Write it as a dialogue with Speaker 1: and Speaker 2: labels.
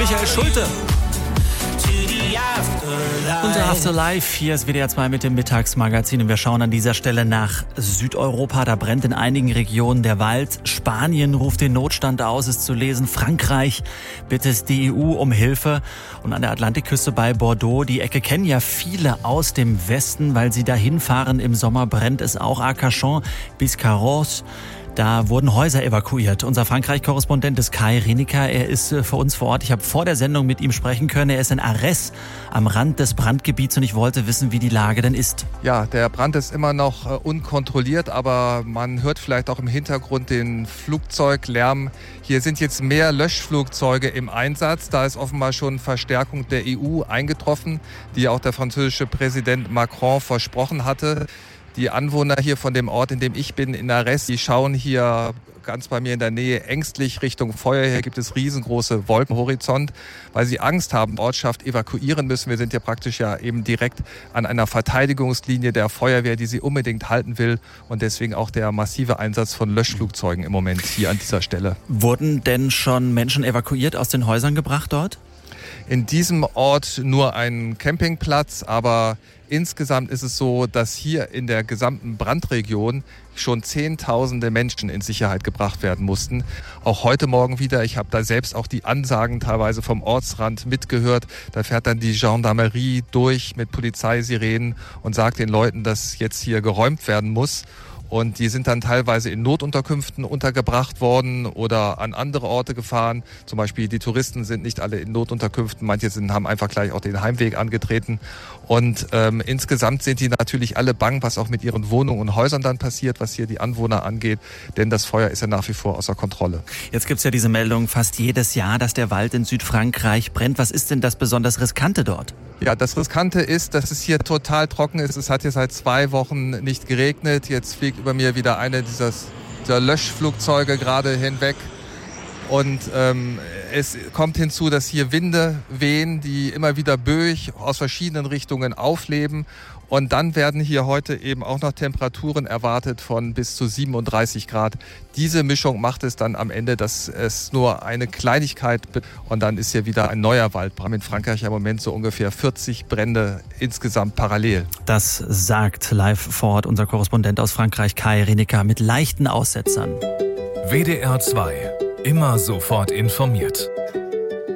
Speaker 1: Michael Schulte. Unser Afterlife, hier ist WDR 2 mit dem Mittagsmagazin und wir schauen an dieser Stelle nach Südeuropa. Da brennt in einigen Regionen der Wald. Spanien ruft den Notstand aus, ist zu lesen. Frankreich bittet die EU um Hilfe. Und an der Atlantikküste bei Bordeaux, die Ecke kennen ja viele aus dem Westen, weil sie dahin fahren. Im Sommer brennt es auch. Arcachon bis Carros. Da wurden Häuser evakuiert. Unser Frankreich-Korrespondent ist Kai Rineker. Er ist für uns vor Ort. Ich habe vor der Sendung mit ihm sprechen können. Er ist in Arès am Rand des Brandgebiets und ich wollte wissen, wie die Lage denn ist.
Speaker 2: Ja, der Brand ist immer noch unkontrolliert, aber man hört vielleicht auch im Hintergrund den Flugzeuglärm. Hier sind jetzt mehr Löschflugzeuge im Einsatz. Da ist offenbar schon Verstärkung der EU eingetroffen, die auch der französische Präsident Macron versprochen hatte. Die Anwohner hier von dem Ort, in dem ich bin, in Arès, die schauen hier ganz bei mir in der Nähe ängstlich Richtung Feuer. Hier gibt es riesengroße Wolken am Horizont, weil sie Angst haben, die Ortschaft evakuieren müssen. Wir sind ja praktisch ja eben direkt an einer Verteidigungslinie der Feuerwehr, die sie unbedingt halten will. Und deswegen auch der massive Einsatz von Löschflugzeugen im Moment hier an dieser Stelle.
Speaker 1: Wurden denn schon Menschen evakuiert, aus den Häusern gebracht dort?
Speaker 2: In diesem Ort nur ein Campingplatz, aber insgesamt ist es so, dass hier in der gesamten Brandregion schon Zehntausende Menschen in Sicherheit gebracht werden mussten. Auch heute Morgen wieder. Ich habe da selbst auch die Ansagen teilweise vom Ortsrand mitgehört. Da fährt dann die Gendarmerie durch mit Polizeisirenen und sagt den Leuten, dass jetzt hier geräumt werden muss. Und die sind dann teilweise in Notunterkünften untergebracht worden oder an andere Orte gefahren. Zum Beispiel die Touristen sind nicht alle in Notunterkünften. Manche haben einfach gleich auch den Heimweg angetreten. Und insgesamt sind die natürlich alle bang, was auch mit ihren Wohnungen und Häusern dann passiert, was hier die Anwohner angeht. Denn das Feuer ist ja nach wie vor außer Kontrolle.
Speaker 1: Jetzt gibt's ja diese Meldung fast jedes Jahr, dass der Wald in Südfrankreich brennt. Was ist denn das besonders Riskante dort?
Speaker 2: Ja, das Riskante ist, dass es hier total trocken ist. Es hat hier seit 2 Wochen nicht geregnet. Jetzt fliegt über mir wieder eine dieser Löschflugzeuge gerade hinweg. Und es kommt hinzu, dass hier Winde wehen, die immer wieder böig aus verschiedenen Richtungen aufleben. Und dann werden hier heute eben auch noch Temperaturen erwartet von bis zu 37 Grad. Diese Mischung macht es dann am Ende, dass es nur eine Kleinigkeit wird. Und dann ist hier wieder ein neuer Waldbrand. In Frankreich im Moment so ungefähr 40 Brände insgesamt parallel.
Speaker 1: Das sagt live vor Ort unser Korrespondent aus Frankreich, Kai Rineker, mit leichten Aussetzern.
Speaker 3: WDR 2. Immer sofort informiert.